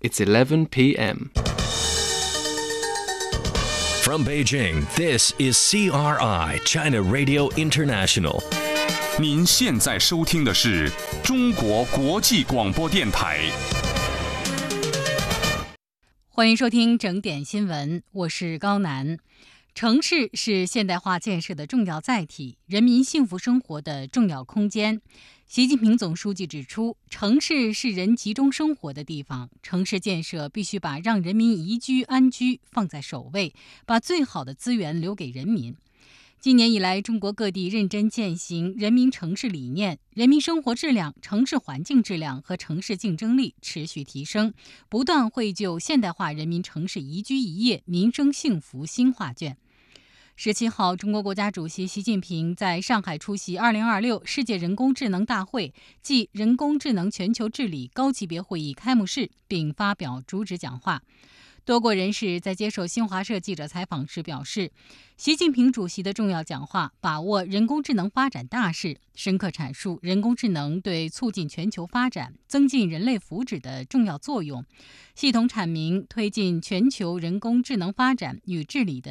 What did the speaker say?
It's 11 p.m. From Beijing, this is CRI, China Radio International. 您现在收听的是中国国际广播电台。 欢迎收听整点新闻，我是高楠。城市是现代化建设的重要载体，人民幸福生活的重要空间。习近平总书记指出，城市是人集中生活的地方，城市建设必须把让人民宜居安居放在首位，把最好的资源留给人民。今年以来，中国各地认真践行人民城市理念，人民生活质量、城市环境质量和城市竞争力持续提升，不断绘就现代化人民城市宜居宜业、民生幸福新画卷。17号，中国国家主席习近平在上海出席2026世界人工智能大会暨人工智能全球治理高级别会议开幕式，并发表主旨讲话。多国人士在接受新华社记者采访时表示，习近平主席的重要讲话把握人工智能发展大势，深刻阐述人工智能对促进全球发展、增进人类福祉的重要作用，系统阐明推进全球人工智能发展与治理的